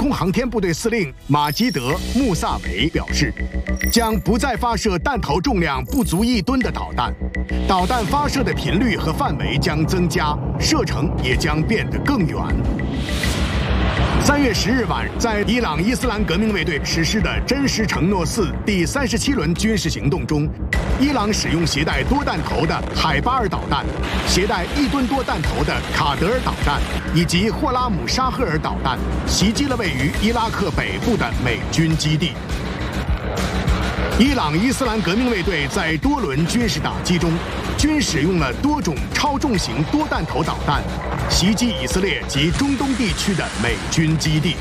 空航天部队司令马基德·穆萨维表示，将不再发射弹头重量不足1吨的导弹，导弹发射的频率和范围将增加，射程也将变得更远。3月10日晚，在伊朗伊斯兰革命卫队实施的真实承诺4第37轮军事行动中，伊朗使用携带多弹头的海巴尔导弹、携带1吨多弹头的卡德尔导弹以及霍拉姆沙赫尔导弹，袭击了位于伊拉克北部的美军基地。伊朗伊斯兰革命卫队在多轮军事打击中，均使用了多种超重型多弹头导弹，袭击以色列及中东地区的美军基地。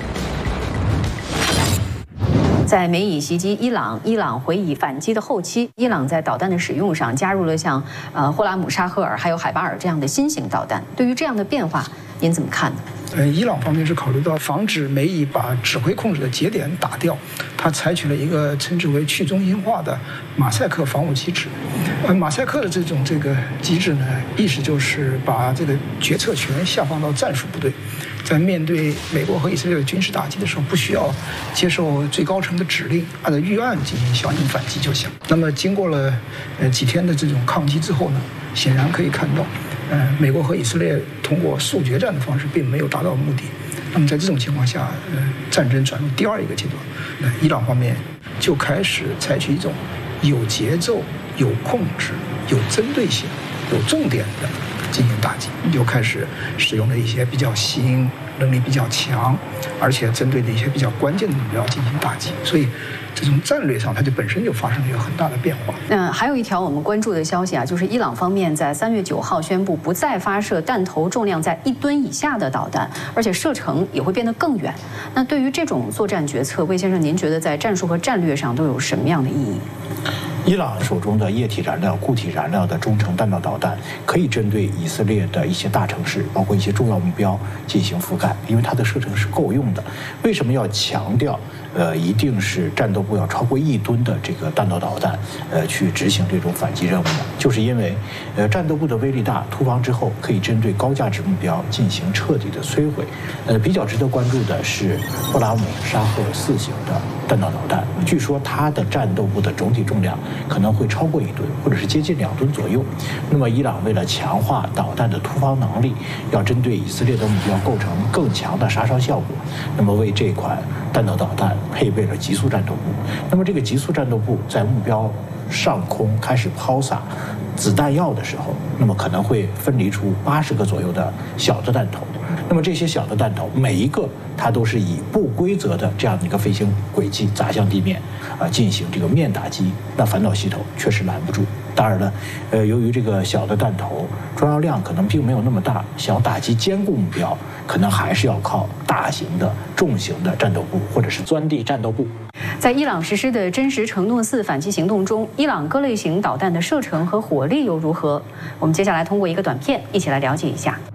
在美以袭击伊朗回以反击的后期，伊朗在导弹的使用上加入了像霍拉姆沙赫尔还有海巴尔这样的新型导弹。对于这样的变化，您怎么看呢？ 伊朗方面是考虑到防止美以把指挥控制的节点打掉，它采取了一个称之为去中心化的马赛克防务机制。马赛克的这个机制呢，意思就是把这个决策权下放到战术部队，在面对美国和以色列的军事打击的时候，不需要接受最高层的指令，按照预案进行响应反击就行。那么经过了几天的这种抗击之后呢，显然可以看到，美国和以色列通过速决战的方式并没有达到目的。那么在这种情况下，战争转入第二一个阶段，伊朗方面就开始采取一种有节奏、有控制、有针对性、有重点的进行打击，就开始使用了一些比较新、能力比较强，而且针对的一些比较关键的目标进行打击。所以这种战略上，它就本身就发生了一个很大的变化。 还有一条我们关注的消息啊，就是伊朗方面在3月9号宣布不再发射弹头重量在1吨以下的导弹，而且射程也会变得更远。那对于这种作战决策，魏先生，您觉得在战术和战略上都有什么样的意义？ 伊朗手中的液体燃料、固体燃料的中程弹道导弹，可以针对以色列的一些大城市，包括一些重要目标进行覆盖，因为它的射程是够用的。为什么要强调一定是战斗部要超过1吨的这个弹道导弹，去执行这种反击任务呢？就是因为，战斗部的威力大，突防之后可以针对高价值目标进行彻底的摧毁。比较值得关注的是霍拉姆沙赫尔4型的弹道导弹，据说它的战斗部的总体重量可能会超过1吨，或者是接近2吨左右。那么，伊朗为了强化导弹的突防能力，要针对以色列的目标构成更强的杀伤效果，那么为这款弹道导弹配备了极速战斗部。那么这个极速战斗部在目标上空开始抛洒子弹药的时候，那么可能会分离出80个左右的小的弹头。那么这些小的弹头，每一个它都是以不规则的这样的一个飞行轨迹砸向地面，进行这个面打击，那反导系统确实拦不住。当然了，由于这个小的弹头装药量可能并没有那么大，想打击坚固目标，可能还是要靠大型的重型的战斗部或者是钻地战斗部。 在伊朗实施的真实承诺4反击行动中，伊朗各类型导弹的射程和火力又如何？我们接下来通过一个短片一起来了解一下。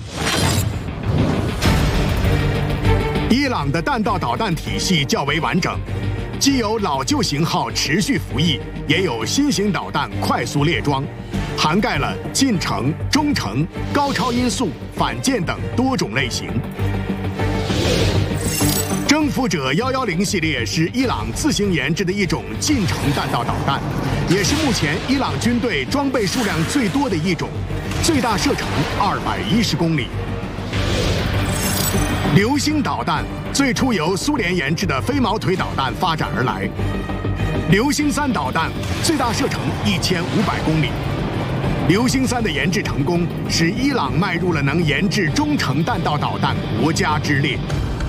伊朗的弹道导弹体系较为完整，既有老旧型号持续服役，也有新型导弹快速列装，涵盖了近程、中程、高超音速、反舰等多种类型。征服者110系列是伊朗自行研制的一种近程弹道导弹，也是目前伊朗军队装备数量最多的一种，最大射程210公里。流星导弹最初由苏联研制的飞毛腿导弹发展而来。流星3导弹最大射程1500公里。流星3的研制成功，使伊朗迈入了能研制中程弹道导弹国家之列。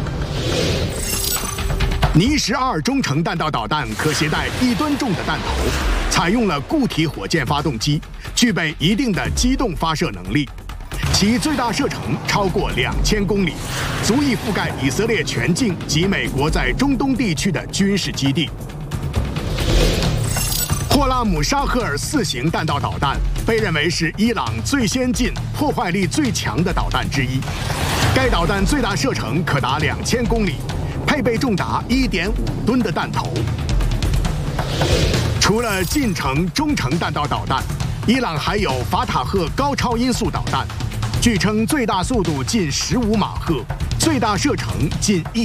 尼12中程弹道导弹可携带1吨重的弹头，采用了固体火箭发动机，具备一定的机动发射能力。其最大射程超过2000公里，足以覆盖以色列全境及美国在中东地区的军事基地。霍拉姆沙赫尔4型弹道导弹被认为是伊朗最先进、破坏力最强的导弹之一。该导弹最大射程可达2000公里，配备重达1.5吨的弹头。除了近程、中程弹道导弹，伊朗还有法塔赫高超音速导弹。据称最大速度近15马赫，最大射程近1